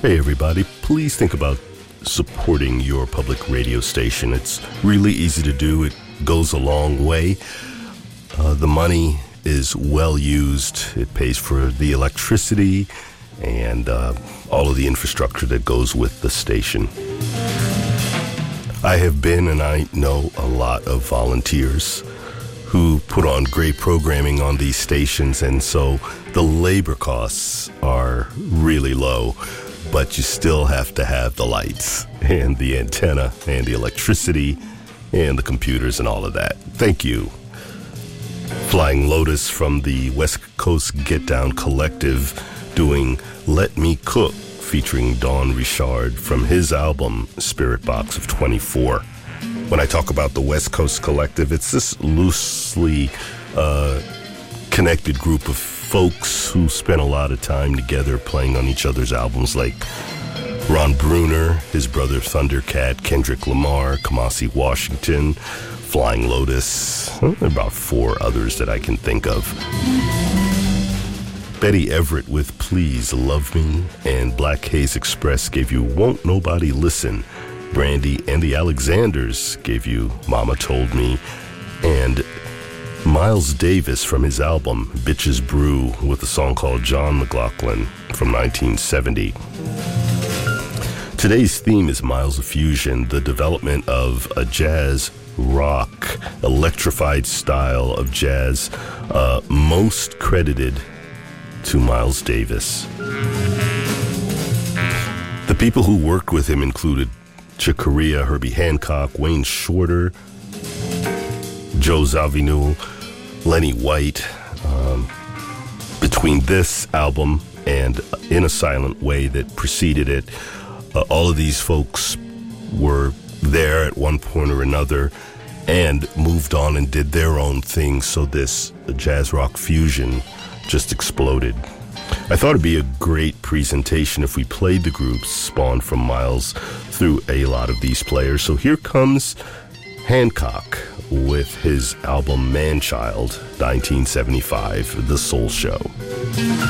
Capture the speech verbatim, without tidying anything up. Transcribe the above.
Hey everybody, please think about supporting your public radio station. It's really easy to do. It goes a long way. Uh, the money is well used. It pays for the electricity and uh, all of the infrastructure that goes with the station. I have been and I know a lot of volunteers who put on great programming on these stations, and so the labor costs are really low. But you still have to have the lights and the antenna and the electricity and the computers and all of that. Thank you. Flying Lotus from the West Coast Get Down Collective doing Let Me Cook featuring Dawn Richard from his album Spirit Box of twenty-four. When I talk about the West Coast Collective, it's this loosely uh, connected group of folks who spent a lot of time together playing on each other's albums, like Ron Bruner, his brother Thundercat, Kendrick Lamar, Kamasi Washington, Flying Lotus, about four others that I can think of. Betty Everett with Please Love Me, and Black Haze Express gave you Won't Nobody Listen. Brandy and the Alexanders gave you Mama Told Me, and Miles Davis from his album Bitches Brew with a song called John McLaughlin from nineteen seventy. Today's theme is Miles of Fusion, the development of a jazz rock, electrified style of jazz, uh, most credited to Miles Davis. The people who worked with him included Chick Corea, Herbie Hancock, Wayne Shorter, Joe Zawinul, Lenny White. Um, between this album and In a Silent Way that preceded it, uh, all of these folks were there at one point or another and moved on and did their own thing, so this jazz rock fusion just exploded. I thought it'd be a great presentation if we played the groups spawned from Miles through a lot of these players. So here comes Hancock with his album Man-Child, nineteen seventy-five, The Soul Show.